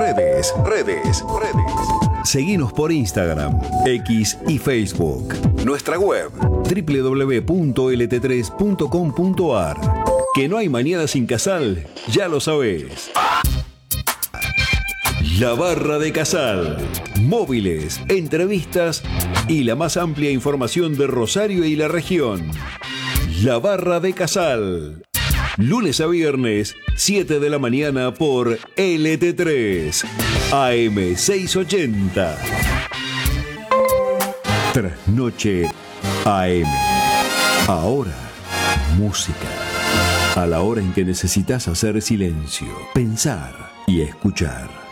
redes. Seguinos por Instagram, X y Facebook. Nuestra web www.lt3.com.ar. Que no hay mañana sin Casal, ya lo sabés. La Barra de Casal. Móviles, entrevistas y la más amplia información de Rosario y la región. La Barra de Casal. Lunes a viernes, 7 de la mañana por LT3, AM 680. Trasnoche AM. Ahora, música. A la hora en que necesitas hacer silencio, pensar y escuchar.